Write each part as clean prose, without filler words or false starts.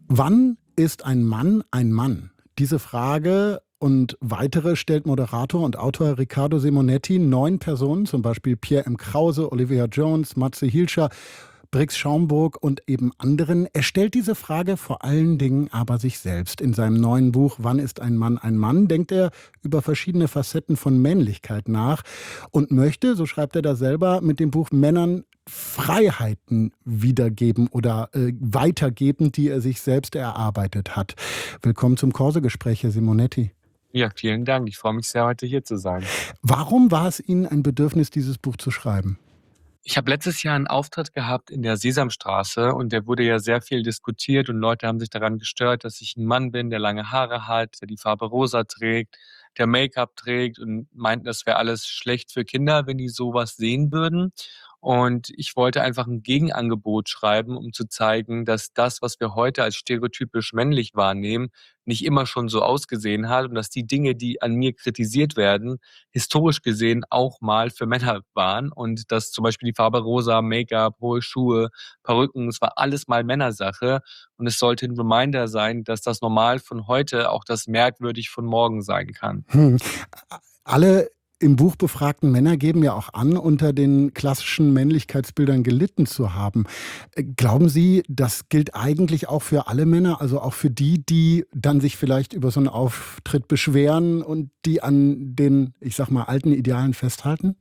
Wann ist ein Mann ein Mann? Diese Frage und weitere stellt Moderator und Autor Riccardo Simonetti 9 Personen, zum Beispiel Pierre M. Krause, Olivia Jones, Matze Hilscher, Brix Schaumburg und eben anderen. Er stellt diese Frage vor allen Dingen aber sich selbst. In seinem neuen Buch Wann ist ein Mann ein Mann? Denkt er über verschiedene Facetten von Männlichkeit nach und möchte, so schreibt er da selber, mit dem Buch Männern Freiheiten wiedergeben oder weitergeben, die er sich selbst erarbeitet hat. Willkommen zum Corso-Gespräch, Herr Simonetti. Ja, vielen Dank. Ich freue mich sehr, heute hier zu sein. Warum war es Ihnen ein Bedürfnis, dieses Buch zu schreiben? Ich habe letztes Jahr einen Auftritt gehabt in der Sesamstraße und der wurde ja sehr viel diskutiert und Leute haben sich daran gestört, dass ich ein Mann bin, der lange Haare hat, der die Farbe rosa trägt, der Make-up trägt und meinten, das wäre alles schlecht für Kinder, wenn die sowas sehen würden. Und ich wollte einfach ein Gegenangebot schreiben, um zu zeigen, dass das, was wir heute als stereotypisch männlich wahrnehmen, nicht immer schon so ausgesehen hat und dass die Dinge, die an mir kritisiert werden, historisch gesehen auch mal für Männer waren und dass zum Beispiel die Farbe rosa, Make-up, hohe Schuhe, Perücken, es war alles mal Männersache und es sollte ein Reminder sein, dass das Normal von heute auch das merkwürdig von morgen sein kann. Alle im Buch befragten Männer geben ja auch an, unter den klassischen Männlichkeitsbildern gelitten zu haben. Glauben Sie, das gilt eigentlich auch für alle Männer, also auch für die, die dann sich vielleicht über so einen Auftritt beschweren und die an den, ich sag mal, alten Idealen festhalten?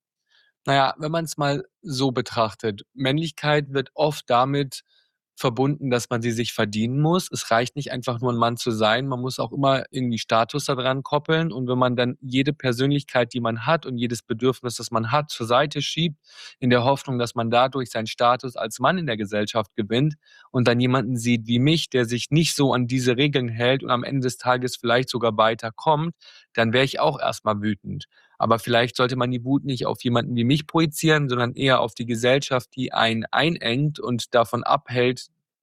Naja, wenn man es mal so betrachtet, Männlichkeit wird oft damit verbunden, dass man sie sich verdienen muss. Es reicht nicht einfach nur ein Mann zu sein, man muss auch immer irgendwie Status da dran koppeln und wenn man dann jede Persönlichkeit, die man hat und jedes Bedürfnis, das man hat, zur Seite schiebt, in der Hoffnung, dass man dadurch seinen Status als Mann in der Gesellschaft gewinnt und dann jemanden sieht wie mich, der sich nicht so an diese Regeln hält und am Ende des Tages vielleicht sogar weiterkommt, dann wäre ich auch erst mal wütend. Aber vielleicht sollte man die Wut nicht auf jemanden wie mich projizieren, sondern eher auf die Gesellschaft, die einen einengt und davon abhält,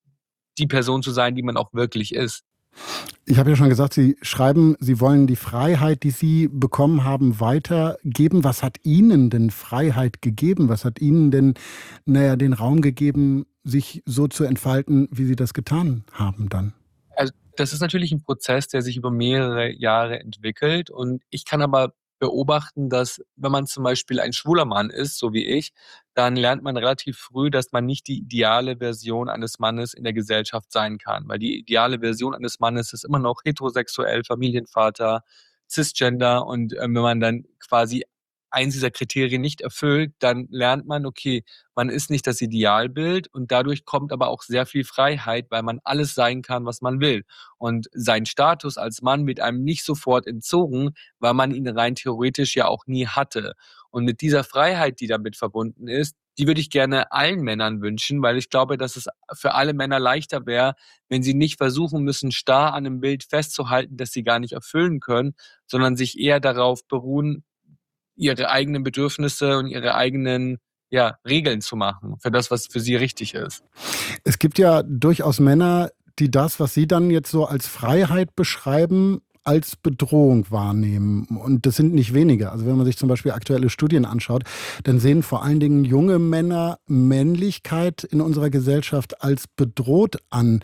die Person zu sein, die man auch wirklich ist. Ich habe ja schon gesagt, Sie schreiben, Sie wollen die Freiheit, die Sie bekommen haben, weitergeben. Was hat Ihnen denn Freiheit gegeben? Was hat Ihnen denn, den Raum gegeben, sich so zu entfalten, wie Sie das getan haben dann? Also, das ist natürlich ein Prozess, der sich über mehrere Jahre entwickelt und ich kann aber beobachten, dass wenn man zum Beispiel ein schwuler Mann ist, so wie ich, dann lernt man relativ früh, dass man nicht die ideale Version eines Mannes in der Gesellschaft sein kann, weil die ideale Version eines Mannes ist immer noch heterosexuell, Familienvater, Cisgender und, wenn man dann quasi eins dieser Kriterien nicht erfüllt, dann lernt man, okay, man ist nicht das Idealbild und dadurch kommt aber auch sehr viel Freiheit, weil man alles sein kann, was man will. Und sein Status als Mann wird einem nicht sofort entzogen, weil man ihn rein theoretisch ja auch nie hatte. Und mit dieser Freiheit, die damit verbunden ist, die würde ich gerne allen Männern wünschen, weil ich glaube, dass es für alle Männer leichter wäre, wenn sie nicht versuchen müssen, starr an einem Bild festzuhalten, das sie gar nicht erfüllen können, sondern sich eher darauf beruhen, ihre eigenen Bedürfnisse und ihre eigenen, ja, Regeln zu machen für das, was für sie richtig ist. Es gibt ja durchaus Männer, die das, was Sie dann jetzt so als Freiheit beschreiben, als Bedrohung wahrnehmen. Und das sind nicht wenige. Also wenn man sich zum Beispiel aktuelle Studien anschaut, dann sehen vor allen Dingen junge Männer Männlichkeit in unserer Gesellschaft als bedroht an.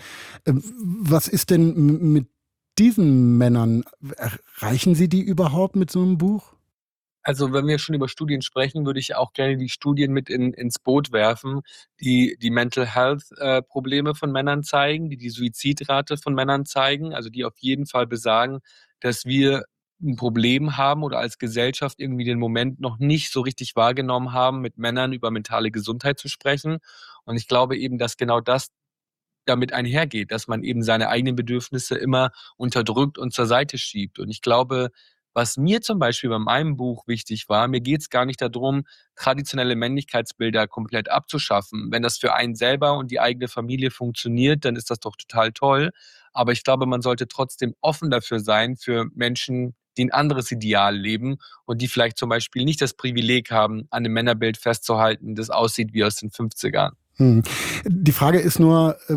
Was ist denn mit diesen Männern? Erreichen Sie die überhaupt mit so einem Buch? Also, wenn wir schon über Studien sprechen, würde ich auch gerne die Studien mit ins Boot werfen, die Mental Health, Probleme von Männern zeigen, die Suizidrate von Männern zeigen, also die auf jeden Fall besagen, dass wir ein Problem haben oder als Gesellschaft irgendwie den Moment noch nicht so richtig wahrgenommen haben, mit Männern über mentale Gesundheit zu sprechen. Und ich glaube eben, dass genau das damit einhergeht, dass man eben seine eigenen Bedürfnisse immer unterdrückt und zur Seite schiebt. Und ich glaube, was mir zum Beispiel bei meinem Buch wichtig war, mir geht es gar nicht darum, traditionelle Männlichkeitsbilder komplett abzuschaffen. Wenn das für einen selber und die eigene Familie funktioniert, dann ist das doch total toll. Aber ich glaube, man sollte trotzdem offen dafür sein, für Menschen, die ein anderes Ideal leben und die vielleicht zum Beispiel nicht das Privileg haben, an einem Männerbild festzuhalten, das aussieht wie aus den 50ern. Hm. Die Frage ist nur,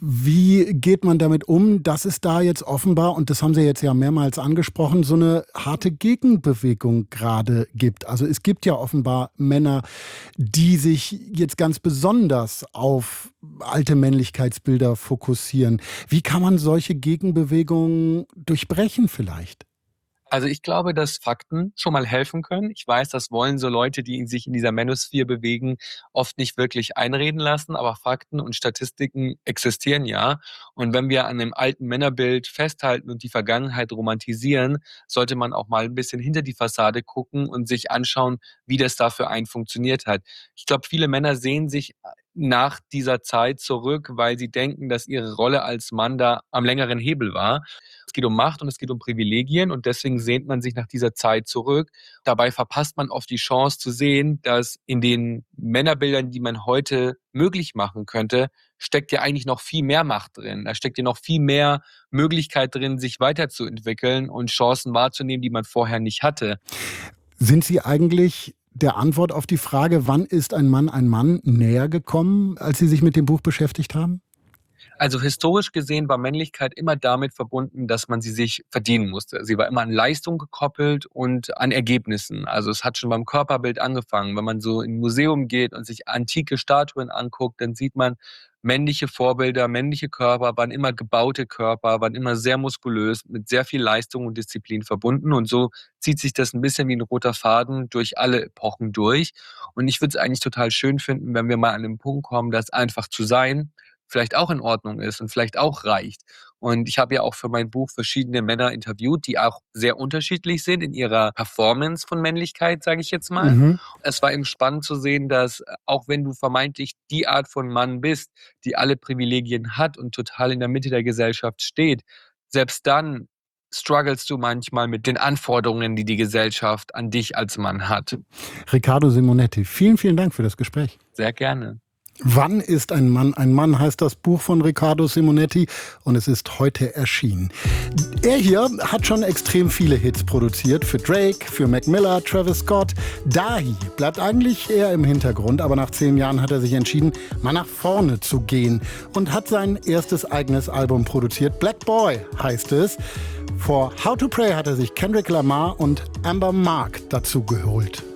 Wie geht man damit um, dass es da jetzt offenbar, und das haben Sie jetzt ja mehrmals angesprochen, so eine harte Gegenbewegung gerade gibt? Also es gibt ja offenbar Männer, die sich jetzt ganz besonders auf alte Männlichkeitsbilder fokussieren. Wie kann man solche Gegenbewegungen durchbrechen vielleicht? Also ich glaube, dass Fakten schon mal helfen können. Ich weiß, das wollen so Leute, die sich in dieser Manosphere bewegen, oft nicht wirklich einreden lassen, aber Fakten und Statistiken existieren ja. Und wenn wir an einem alten Männerbild festhalten und die Vergangenheit romantisieren, sollte man auch mal ein bisschen hinter die Fassade gucken und sich anschauen, wie das da für einen funktioniert hat. Ich glaube, viele Männer sehen sich nach dieser Zeit zurück, weil sie denken, dass ihre Rolle als Mann da am längeren Hebel war. Es geht um Macht und es geht um Privilegien und deswegen sehnt man sich nach dieser Zeit zurück. Dabei verpasst man oft die Chance zu sehen, dass in den Männerbildern, die man heute möglich machen könnte, steckt ja eigentlich noch viel mehr Macht drin. Da steckt ja noch viel mehr Möglichkeit drin, sich weiterzuentwickeln und Chancen wahrzunehmen, die man vorher nicht hatte. Sind Sie eigentlich der Antwort auf die Frage, wann ist ein Mann näher gekommen, als Sie sich mit dem Buch beschäftigt haben? Also historisch gesehen war Männlichkeit immer damit verbunden, dass man sie sich verdienen musste. Sie war immer an Leistung gekoppelt und an Ergebnissen. Also es hat schon beim Körperbild angefangen. Wenn man so in ein Museum geht und sich antike Statuen anguckt, dann sieht man männliche Vorbilder, männliche Körper, waren immer gebaute Körper, waren immer sehr muskulös, mit sehr viel Leistung und Disziplin verbunden. Und so zieht sich das ein bisschen wie ein roter Faden durch alle Epochen durch. Und ich würde es eigentlich total schön finden, wenn wir mal an den Punkt kommen, dass einfach zu sein vielleicht auch in Ordnung ist und vielleicht auch reicht. Und ich habe ja auch für mein Buch verschiedene Männer interviewt, die auch sehr unterschiedlich sind in ihrer Performance von Männlichkeit, sage ich jetzt mal. Mhm. Es war eben spannend zu sehen, dass auch wenn du vermeintlich die Art von Mann bist, die alle Privilegien hat und total in der Mitte der Gesellschaft steht, selbst dann strugglest du manchmal mit den Anforderungen, die die Gesellschaft an dich als Mann hat. Riccardo Simonetti, vielen, vielen Dank für das Gespräch. Sehr gerne. Wann ist ein Mann ein Mann, heißt das Buch von Riccardo Simonetti und es ist heute erschienen. Er hier hat schon extrem viele Hits produziert, für Drake, für Mac Miller, Travis Scott. Dahi bleibt eigentlich eher im Hintergrund, aber nach 10 Jahren hat er sich entschieden, mal nach vorne zu gehen und hat sein erstes eigenes Album produziert. Black Boy heißt es. Vor How to Pray hat er sich Kendrick Lamar und Amber Mark dazu geholt.